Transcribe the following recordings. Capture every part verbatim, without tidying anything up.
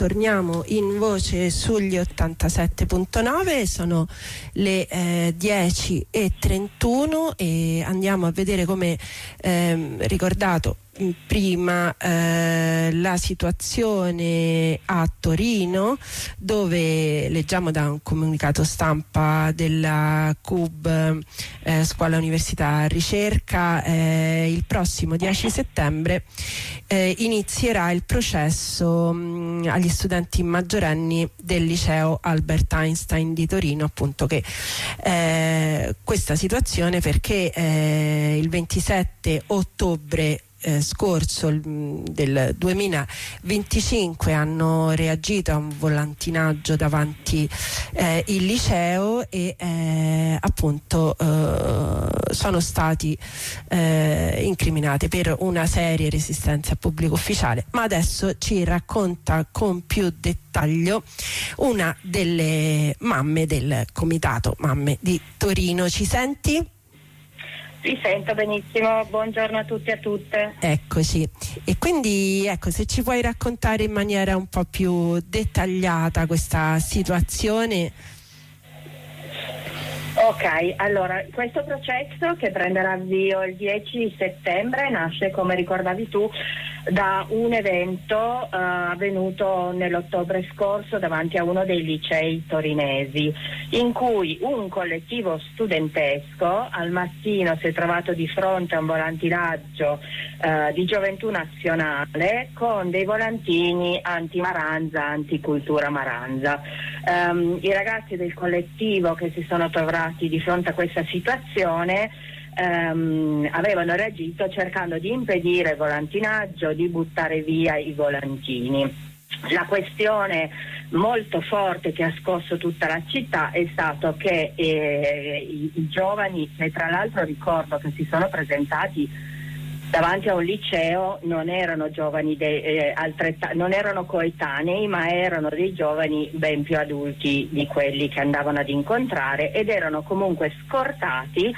torniamo in voce sugli ottantasette punto nove, sono le eh, dieci e trentuno e andiamo a vedere, come ehm, ricordato prima, eh, la situazione a Torino, dove leggiamo da un comunicato stampa della C U B, eh, Scuola Università Ricerca, eh, il prossimo dieci settembre eh, inizierà il processo mh, agli studenti maggiorenni del liceo Albert Einstein di Torino, appunto, che eh, questa situazione perché eh, il ventisette ottobre Eh, scorso il, del duemilaventicinque hanno reagito a un volantinaggio davanti eh, il liceo e eh, appunto eh, sono stati eh, incriminati per una seria resistenza a pubblico ufficiale. Ma adesso ci racconta con più dettaglio una delle mamme del comitato Mamme di Torino. Ci senti? Vi sento benissimo, buongiorno a tutti e a tutte. Eccoci, e quindi ecco, se ci puoi raccontare in maniera un po' più dettagliata questa situazione. Ok, allora, questo processo che prenderà avvio il dieci settembre nasce, come ricordavi tu, da un evento uh, avvenuto nell'ottobre scorso davanti a uno dei licei torinesi, in cui un collettivo studentesco al mattino si è trovato di fronte a un volantinaggio uh, di Gioventù Nazionale con dei volantini anti-Maranza, anticultura Maranza. Um, I ragazzi del collettivo che si sono trovati di fronte a questa situazione Um, avevano reagito cercando di impedire il volantinaggio, di buttare via i volantini. La questione molto forte che ha scosso tutta la città è stato che eh, i, i giovani, che tra l'altro ricordo che si sono presentati davanti a un liceo, non erano giovani de, eh, altretta, non erano coetanei, ma erano dei giovani ben più adulti di quelli che andavano ad incontrare, ed erano comunque scortati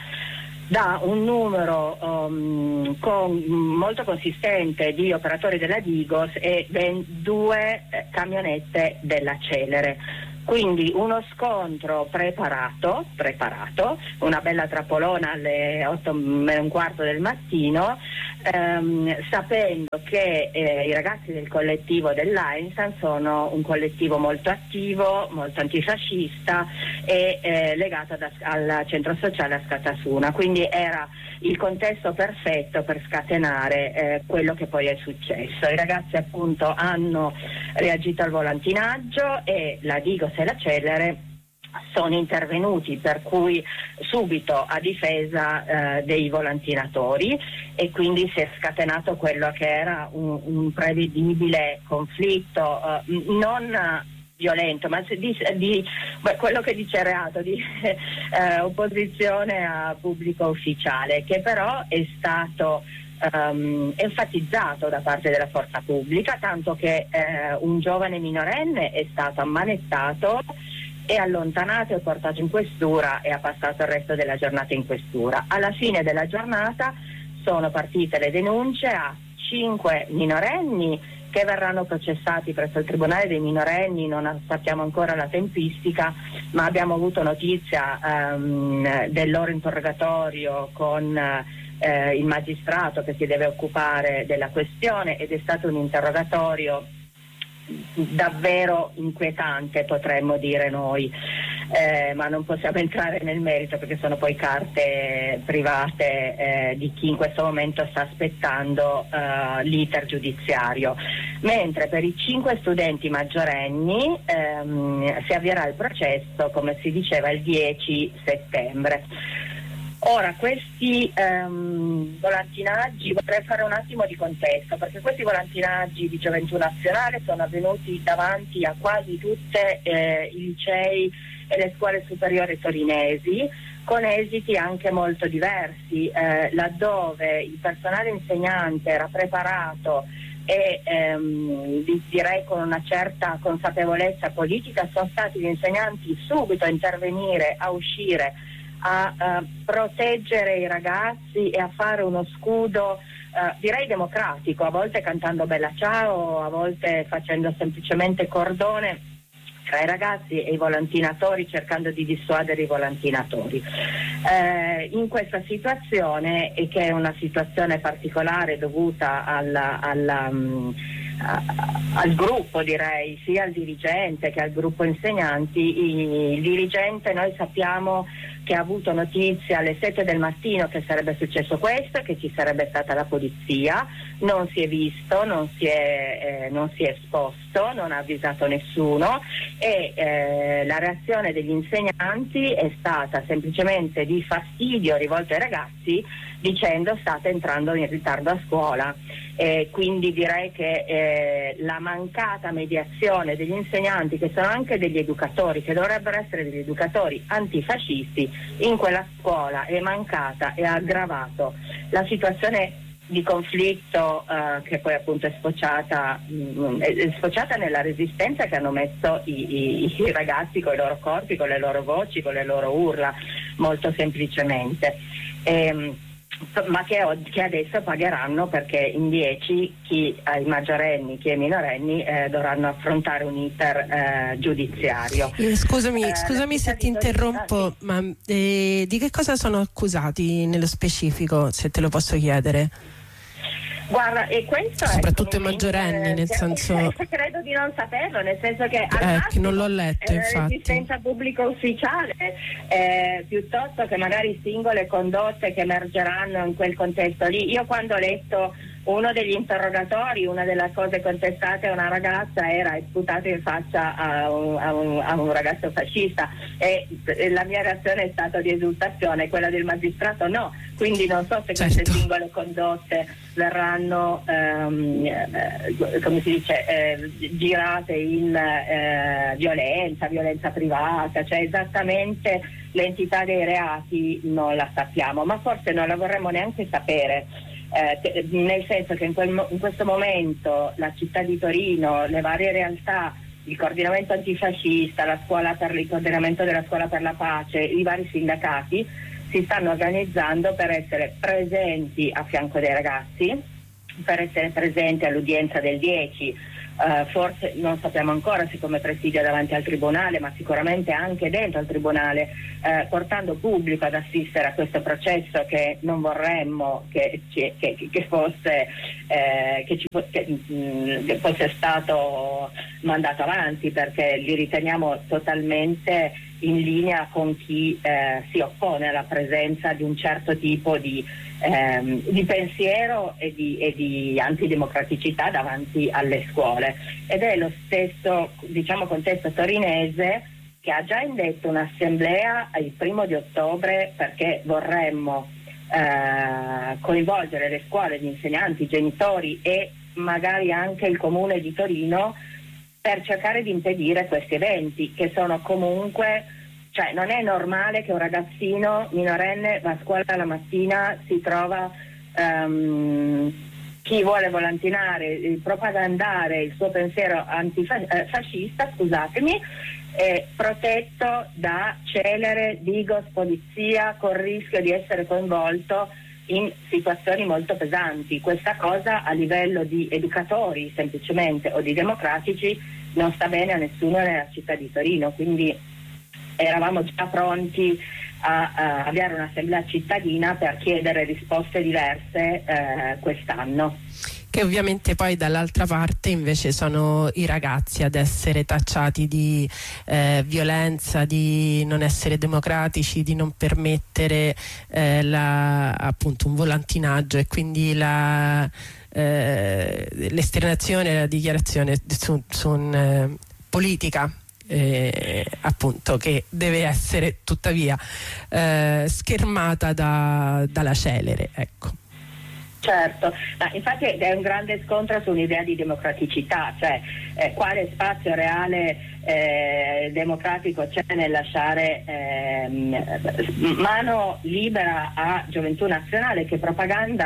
da un numero um, con, molto consistente di operatori della Digos e ben due eh, camionette della Celere. Quindi uno scontro preparato, preparato, una bella trappolona alle otto e un quarto del mattino, ehm, sapendo che eh, i ragazzi del collettivo dell'Einstein sono un collettivo molto attivo, molto antifascista e eh, legato ad, al centro sociale a Scatasuna. Quindi era il contesto perfetto per scatenare eh, quello che poi è successo. I ragazzi appunto hanno reagito al volantinaggio e la Digos e la Celere sono intervenuti, per cui subito a difesa eh, dei volantinatori, e quindi si è scatenato quello che era un, un prevedibile conflitto eh, non violento, ma di, di beh, quello che dice reato di eh, opposizione a pubblico ufficiale, che però è stato Um, enfatizzato da parte della forza pubblica, tanto che eh, un giovane minorenne è stato ammanettato e allontanato e portato in questura e ha passato il resto della giornata in questura. Alla fine della giornata sono partite le denunce a cinque minorenni che verranno processati presso il Tribunale dei minorenni. Non sappiamo ancora la tempistica, ma abbiamo avuto notizia um, del loro interrogatorio con Eh, il magistrato che si deve occupare della questione, ed è stato un interrogatorio davvero inquietante, potremmo dire noi, eh, ma non possiamo entrare nel merito perché sono poi carte private eh, di chi in questo momento sta aspettando eh, l'iter giudiziario. Mentre per i cinque studenti maggiorenni ehm, si avvierà il processo, come si diceva, il dieci settembre. Ora, questi um, volantinaggi, vorrei fare un attimo di contesto, perché questi volantinaggi di Gioventù Nazionale sono avvenuti davanti a quasi tutte eh, i licei e le scuole superiori torinesi, con esiti anche molto diversi, eh, laddove il personale insegnante era preparato e ehm, direi con una certa consapevolezza politica. Sono stati gli insegnanti subito a intervenire, a uscire, a uh, proteggere i ragazzi e a fare uno scudo Uh, direi democratico, a volte cantando Bella Ciao, a volte facendo semplicemente cordone tra i ragazzi e i volantinatori, cercando di dissuadere i volantinatori. Eh, in questa situazione, e che è una situazione particolare dovuta alla, alla, um, a, al gruppo, direi, sia al dirigente che al gruppo insegnanti, il dirigente, noi sappiamo che ha avuto notizia alle sette del mattino che sarebbe successo questo, che ci sarebbe stata la polizia, non si è visto, non si è, eh, non si è esposto, non ha avvisato nessuno e eh, la reazione degli insegnanti è stata semplicemente di fastidio rivolto ai ragazzi, dicendo state entrando in ritardo a scuola. Eh, quindi direi che eh, la mancata mediazione degli insegnanti, che sono anche degli educatori, che dovrebbero essere degli educatori antifascisti, in quella scuola è mancata e ha aggravato la situazione di conflitto eh, che poi appunto è sfociata, mh, è sfociata nella resistenza che hanno messo i, i, i ragazzi con i loro corpi, con le loro voci, con le loro urla, molto semplicemente. Ehm, ma che, che adesso pagheranno, perché in dieci chi eh, i maggiorenni, chi i minorenni eh, dovranno affrontare un iter eh, giudiziario. Eh, scusami, eh, scusami se ti interrompo, ma eh, di che cosa sono accusati nello specifico, se te lo posso chiedere? Guarda, e questo soprattutto è i maggiorenni, eh, nel senso credo di non saperlo, nel senso che al eh, massimo, non l'ho letto, eh, infatti. Resistenza pubblica ufficiale, eh, piuttosto che magari singole condotte che emergeranno in quel contesto lì. Io quando ho letto uno degli interrogatori, una delle cose contestate a una ragazza era sputato in faccia a un, a un, a un ragazzo fascista, e la mia reazione è stata di esultazione, quella del magistrato no, quindi non so se certo. queste singole condotte verranno ehm, eh, come si dice eh, girate in eh, violenza, violenza privata, cioè esattamente l'entità dei reati non la sappiamo, ma forse non la vorremmo neanche sapere. Eh, nel senso che in, quel, in questo momento la città di Torino, le varie realtà, il coordinamento antifascista, la scuola per il coordinamento della scuola per la pace, i vari sindacati si stanno organizzando per essere presenti a fianco dei ragazzi, per essere presenti all'udienza del dieci. Uh, forse non sappiamo ancora se come presidio davanti al tribunale, ma sicuramente anche dentro al tribunale, uh, portando pubblico ad assistere a questo processo che non vorremmo che, che, che fosse eh, che, ci, che, mh, che fosse stato mandato avanti, perché li riteniamo totalmente in linea con chi eh, si oppone alla presenza di un certo tipo di Ehm, di pensiero e di, e di antidemocraticità davanti alle scuole, ed è lo stesso, diciamo, contesto torinese che ha già indetto un'assemblea il primo di ottobre, perché vorremmo eh, coinvolgere le scuole, gli insegnanti, i genitori e magari anche il comune di Torino per cercare di impedire questi eventi, che sono comunque, cioè non è normale che un ragazzino minorenne va a scuola la mattina, si trova um, chi vuole volantinare, propagandare il suo pensiero antifascista, scusatemi, è protetto da celere, digos, polizia, con rischio di essere coinvolto in situazioni molto pesanti. Questa cosa a livello di educatori semplicemente o di democratici non sta bene a nessuno nella città di Torino, quindi eravamo già pronti a, a avviare un'assemblea cittadina per chiedere risposte diverse eh, quest'anno. Che ovviamente poi dall'altra parte invece sono i ragazzi ad essere tacciati di eh, violenza, di non essere democratici, di non permettere eh, la, appunto un volantinaggio, e quindi la, eh, l'esternazione, la dichiarazione su, su un, eh, politica. Eh, appunto, che deve essere tuttavia eh, schermata da, dalla celere, ecco. Certo, ma infatti è un grande scontro su un'idea di democraticità, cioè eh, quale spazio reale eh, democratico c'è nel lasciare eh, mano libera a Gioventù Nazionale, che propaganda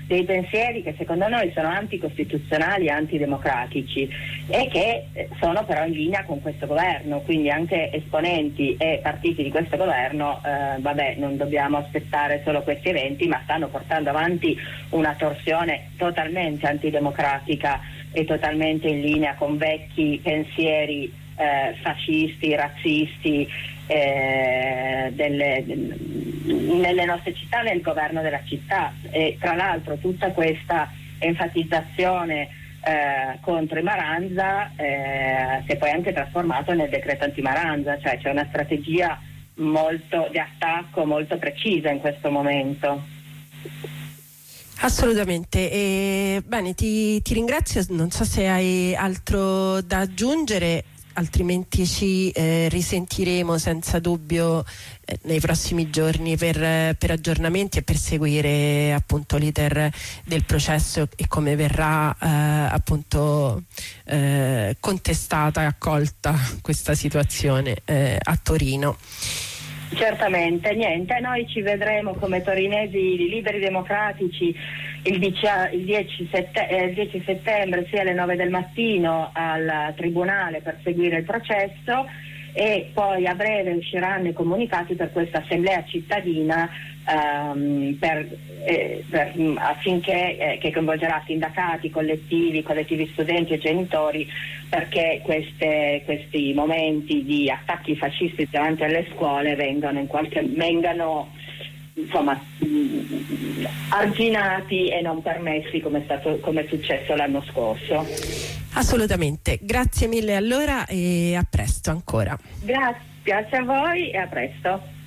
dei pensieri che secondo noi sono anticostituzionali e antidemocratici e che sono però in linea con questo governo, quindi anche esponenti e partiti di questo governo, eh, vabbè, non dobbiamo aspettare solo questi eventi, ma stanno portando avanti una torsione totalmente antidemocratica e totalmente in linea con vecchi pensieri eh, fascisti, razzisti eh, delle, nelle nostre città, nel governo della città. E tra l'altro tutta questa enfatizzazione eh, contro i Maranza eh, si è poi anche trasformato nel decreto anti-Maranza, cioè c'è una strategia molto di attacco molto precisa in questo momento. Assolutamente. E, bene, ti, ti ringrazio, non so se hai altro da aggiungere, altrimenti ci eh, risentiremo senza dubbio eh, nei prossimi giorni per, per aggiornamenti e per seguire appunto l'iter del processo e come verrà eh, appunto eh, contestata e accolta questa situazione eh, a Torino. Certamente, niente, noi ci vedremo come torinesi liberi democratici il dieci settembre sia alle nove del mattino al Tribunale per seguire il processo, e poi a breve usciranno i comunicati per questa assemblea cittadina um, per, eh, per, affinché eh, che coinvolgerà sindacati, collettivi, collettivi studenti e genitori, perché queste, questi momenti di attacchi fascisti davanti alle scuole vengano in qualche vengano insomma arginati e non permessi come è stato come è successo l'anno scorso. Assolutamente, grazie mille allora e a presto ancora. Grazie, grazie a voi e a presto.